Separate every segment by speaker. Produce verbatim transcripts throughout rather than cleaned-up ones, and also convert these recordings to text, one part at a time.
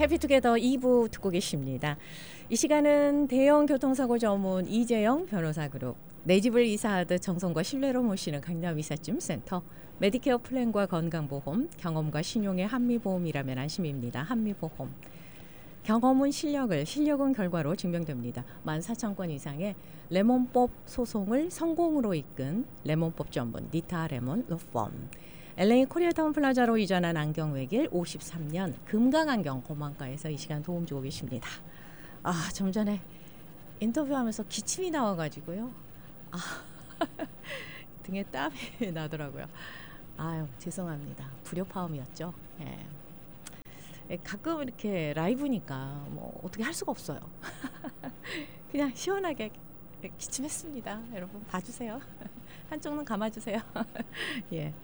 Speaker 1: 해피투게더 이 부 듣고 계십니다. 이 시간은 대형 교통사고 전문 이재영 변호사 그룹, 내 집을 이사하듯 정성과 신뢰로 모시는 강남 이삿짐센터, 메디케어 플랜과 건강보험, 경험과 신용의 한미보험이라면 안심입니다. 한미보험. 경험은 실력을, 실력은 결과로 증명됩니다. 만 사천 건 이상의 레몬법 소송을 성공으로 이끈 레몬법 전문 니타 레몬 로펌. 엘에이 코리아타운 플라자로 이전한 안경외길 오십삼 년 금강안경 고만가에서 이 시간 도움 주고 계십니다. 아, 좀 전에 인터뷰하면서 기침이 나와가지고요. 아, 등에 땀이 나더라고요. 아유, 죄송합니다. 불협화음이었죠. 예. 가끔 이렇게 라이브니까 뭐 어떻게 할 수가 없어요. 그냥 시원하게 기침했습니다. 여러분 봐주세요. 한쪽 눈 감아주세요. 예.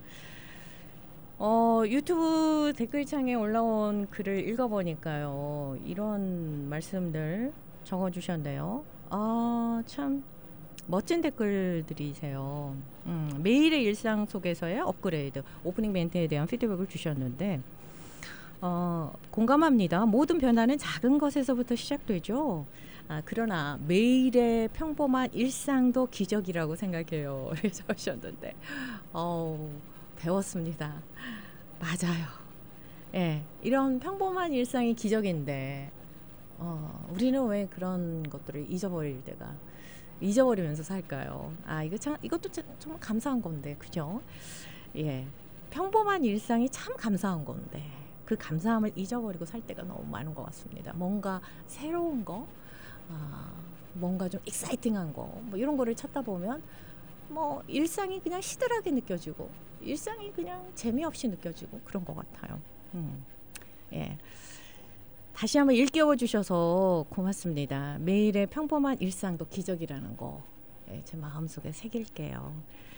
Speaker 1: 어, 유튜브 댓글창에 올라온 글을 읽어보니까요, 이런 말씀들 적어주셨네요. 아, 참 멋진 댓글들이세요. 음, 매일의 일상 속에서의 업그레이드, 오프닝 멘트에 대한 피드백을 주셨는데, 어, 공감합니다. 모든 변화는 작은 것에서부터 시작되죠. 아, 그러나 매일의 평범한 일상도 기적이라고 생각해요. 그래서 하셨는데, 어, 배웠습니다. 맞아요. 예, 이런 평범한 일상이 기적인데, 어, 우리는 왜 그런 것들을 잊어버릴 때가 잊어버리면서 살까요? 아, 이거 참, 이것도 참, 정말 감사한 건데, 그죠? 예, 평범한 일상이 참 감사한 건데, 그 감사함을 잊어버리고 살 때가 너무 많은 것 같습니다. 뭔가 새로운 거, 아, 뭔가 좀 익사이팅한 거, 뭐 이런 거를 찾다 보면 뭐 일상이 그냥 시들하게 느껴지고, 일상이 그냥 재미없이 느껴지고 그런 것 같아요. 음, 예. 다시 한번 일깨워 주셔서 고맙습니다. 매일의 평범한 일상도 기적이라는 거, 예, 제 마음속에 새길게요.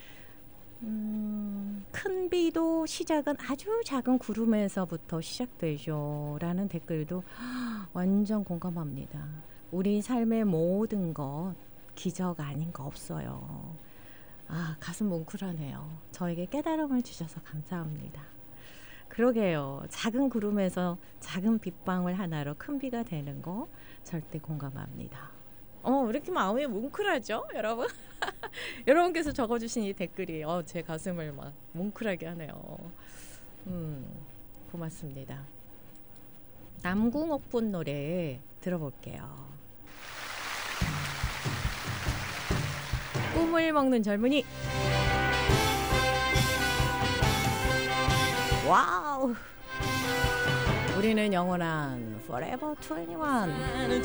Speaker 1: 음, 큰 비도 시작은 아주 작은 구름에서부터 시작되죠 라는 댓글도 완전 공감합니다. 우리 삶의 모든 것 기적 아닌 거 없어요. 아, 가슴 뭉클하네요. 저에게 깨달음을 주셔서 감사합니다. 그러게요. 작은 구름에서 작은 빗방울 하나로 큰 비가 되는 거 절대 공감합니다. 어, 왜 이렇게 마음이 뭉클하죠, 여러분? 여러분께서 적어주신 이 댓글이 어, 제 가슴을 막 뭉클하게 하네요. 음, 고맙습니다. 남궁옥분 노래 들어볼게요. 꿈을 먹는 젊은이. 와우. 우리는 영원한 Forever 이십일.